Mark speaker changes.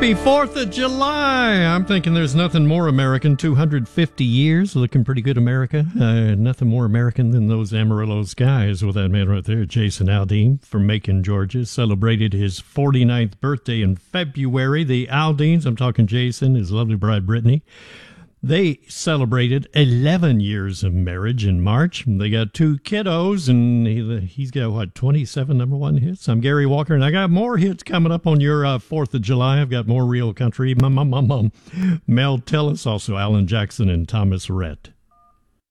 Speaker 1: Happy 4th of July! I'm thinking there's nothing more American. 250 years, looking pretty good, America. Nothing more American than those Amarillo skies with that man right there, Jason Aldean from Macon, Georgia. Celebrated his 49th birthday in February. The Aldeans, I'm talking Jason, his lovely bride Brittany, they celebrated 11 years of marriage in March. They got 2 kiddos, and he's got, 27 number 1 hits? I'm Gary Walker, and I got more hits coming up on your 4th of July. I've got more real country. Mel Tillis, also Alan Jackson and Thomas Rhett.